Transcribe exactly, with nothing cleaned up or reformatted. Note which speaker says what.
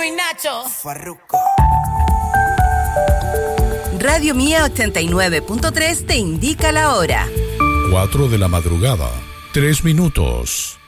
Speaker 1: Manu y Nacho.
Speaker 2: Farruko.
Speaker 3: Radio Mía ochenta y nueve punto tres te indica la hora.
Speaker 4: cuatro de la madrugada, tres minutos.